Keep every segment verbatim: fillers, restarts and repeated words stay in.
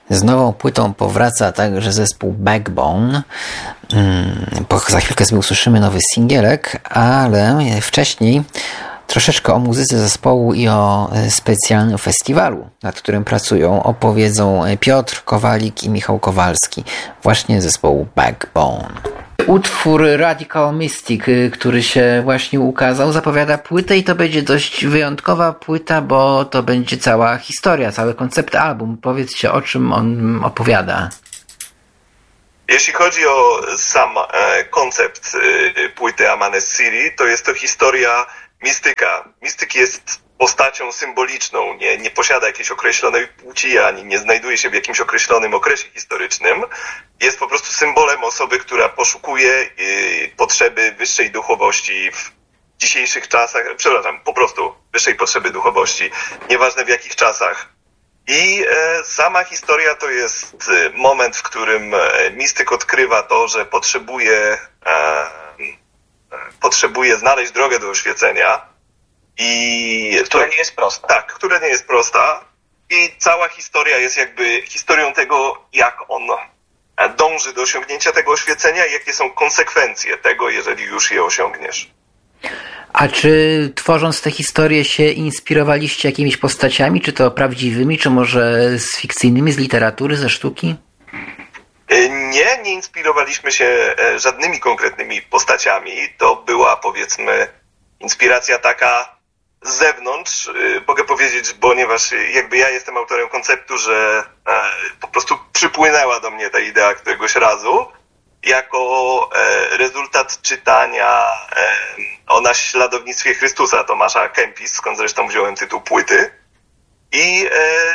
Z nową płytą powraca także zespół Backbone. Za chwilkę sobie usłyszymy nowy singielek, ale wcześniej troszeczkę o muzyce zespołu i o specjalnym festiwalu, nad którym pracują, opowiedzą Piotr Kowalik i Michał Kowalski, właśnie zespołu Backbone. Utwór Radical Mystic, który się właśnie ukazał, zapowiada płytę i to będzie dość wyjątkowa płyta, bo to będzie cała historia, cały koncept album. Powiedzcie, o czym on opowiada. Jeśli chodzi o sam e, koncept e, płyty Amanes City, to jest to historia mistyka. Mistyk jest postacią symboliczną, nie, nie posiada jakiejś określonej płci, ani nie znajduje się w jakimś określonym okresie historycznym. Jest po prostu symbolem osoby, która poszukuje y, potrzeby wyższej duchowości w dzisiejszych czasach, przepraszam, po prostu wyższej potrzeby duchowości, nieważne w jakich czasach. I e, sama historia to jest e, moment, w którym e, mistyk odkrywa to, że potrzebuje, e, e, potrzebuje znaleźć drogę do oświecenia. I która nie jest prosta. Tak, która nie jest prosta. I cała historia jest jakby historią tego, jak on dąży do osiągnięcia tego oświecenia i jakie są konsekwencje tego, jeżeli już je osiągniesz. A czy tworząc tę historię się inspirowaliście jakimiś postaciami, czy to prawdziwymi, czy może z fikcyjnymi, z literatury, ze sztuki? Nie, nie inspirowaliśmy się żadnymi konkretnymi postaciami. To była, powiedzmy, inspiracja taka z zewnątrz, mogę powiedzieć, ponieważ jakby ja jestem autorem konceptu, że po prostu przypłynęła do mnie ta idea któregoś razu jako rezultat czytania o naśladownictwie Chrystusa Tomasza Kempis, skąd zresztą wziąłem tytuł płyty. I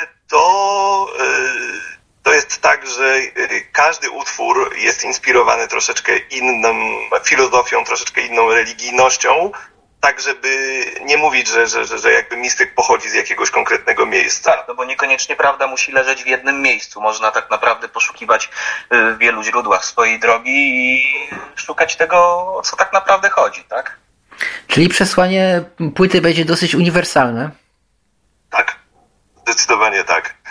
to, to jest tak, że każdy utwór jest inspirowany troszeczkę inną filozofią, troszeczkę inną religijnością, tak, żeby nie mówić, że, że, że, że jakby mistyk pochodzi z jakiegoś konkretnego miejsca. Tak, no bo niekoniecznie prawda musi leżeć w jednym miejscu. Można tak naprawdę poszukiwać w wielu źródłach swojej drogi i szukać tego, o co tak naprawdę chodzi, tak? Czyli przesłanie płyty będzie dosyć uniwersalne? Tak, zdecydowanie tak.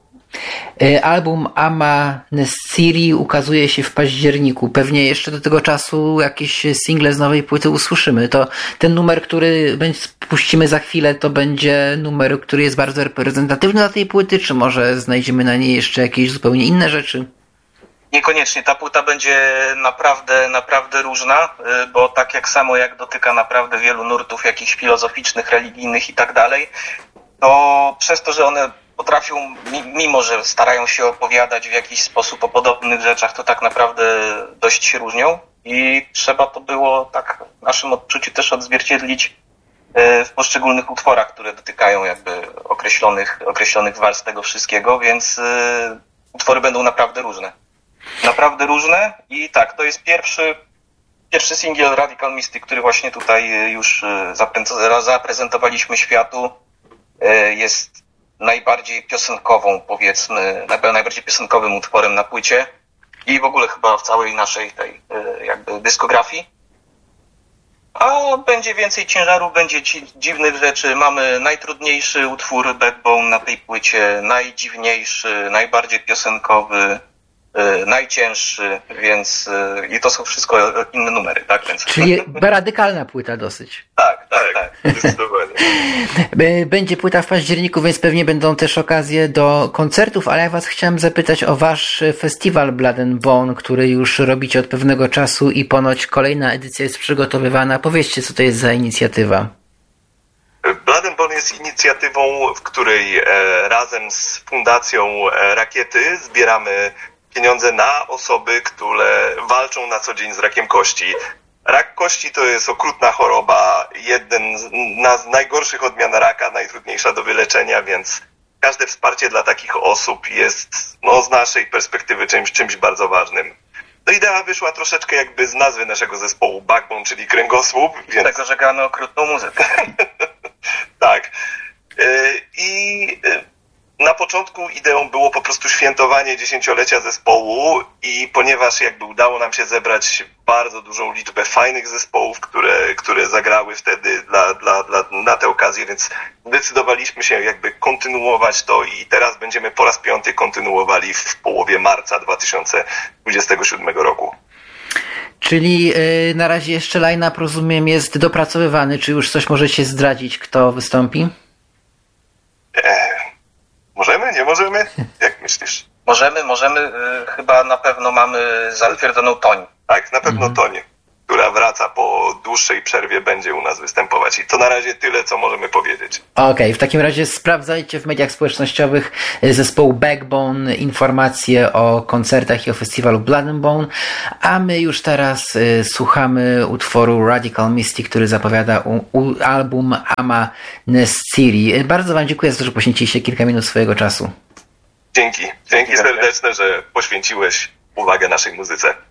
Album Amanes City ukazuje się w październiku. Pewnie jeszcze do tego czasu jakieś single z nowej płyty usłyszymy. To ten numer, który puścimy za chwilę, to będzie numer, który jest bardzo reprezentatywny dla tej płyty, czy może znajdziemy na niej jeszcze jakieś zupełnie inne rzeczy? Niekoniecznie. Ta płyta będzie naprawdę, naprawdę różna, bo tak jak samo jak dotyka naprawdę wielu nurtów jakichś filozoficznych, religijnych i tak dalej, to przez to, że one potrafią, mimo że starają się opowiadać w jakiś sposób o podobnych rzeczach, to tak naprawdę dość się różnią i trzeba to było tak w naszym odczuciu też odzwierciedlić w poszczególnych utworach, które dotykają jakby określonych, określonych warstw tego wszystkiego, więc utwory będą naprawdę różne. Naprawdę różne i tak, to jest pierwszy, pierwszy singiel Radical Mystic, który właśnie tutaj już zaprezentowaliśmy światu. Jest najbardziej piosenkową, powiedzmy, najbardziej piosenkowym utworem na płycie i w ogóle chyba w całej naszej tej jakby dyskografii. A będzie więcej ciężaru, będzie dziwnych rzeczy. Mamy najtrudniejszy utwór Backbone na tej płycie, najdziwniejszy, najbardziej piosenkowy, najcięższy, więc i to są wszystko inne numery, tak? Więc... Czyli radykalna płyta dosyć. Tak, tak, tak. Zdecydowanie. Będzie płyta w październiku, więc pewnie będą też okazje do koncertów, ale ja was chciałem zapytać o wasz festiwal Blood and Bone, który już robicie od pewnego czasu i ponoć kolejna edycja jest przygotowywana. Powiedzcie, co to jest za inicjatywa. Blood and Bone jest inicjatywą, w której razem z Fundacją Rakiety zbieramy pieniądze na osoby, które walczą na co dzień z rakiem kości. Rak kości to jest okrutna choroba, jeden z, na, z najgorszych odmian raka, najtrudniejsza do wyleczenia, więc każde wsparcie dla takich osób jest no, z naszej perspektywy czymś, czymś bardzo ważnym. No idea wyszła troszeczkę jakby z nazwy naszego zespołu Backbone, czyli kręgosłup. Więc... Tego, że gramy okrutną muzykę. Tak. I Na początku ideą było po prostu świętowanie dziesięciolecia zespołu i ponieważ jakby udało nam się zebrać bardzo dużą liczbę fajnych zespołów, które, które zagrały wtedy dla, dla, dla, na tę okazję, więc zdecydowaliśmy się jakby kontynuować to i teraz będziemy po raz piąty kontynuowali w połowie marca dwa tysiące dwudziestego siódmego roku. Czyli yy, na razie jeszcze line-up, rozumiem, jest dopracowywany. Czy już coś możecie zdradzić, kto wystąpi? Eee, możemy, nie możemy? Jak myślisz? Możemy, możemy. Yy, chyba na pewno mamy zatwierdzoną Toni. Tak, na pewno Mhm. Toni, która wraca po dłuższej przerwie, będzie u nas występować. I to na razie tyle, co możemy powiedzieć. Okej, okay, w takim razie sprawdzajcie w mediach społecznościowych zespołu Backbone informacje o koncertach i o festiwalu Blood and Bone, a my już teraz y, słuchamy utworu Radical Mystic, który zapowiada u, u, album Ama Nesciri. Bardzo wam dziękuję za to, że poświęciliście kilka minut swojego czasu. Dzięki. Dzięki serdeczne, że poświęciłeś uwagę naszej muzyce.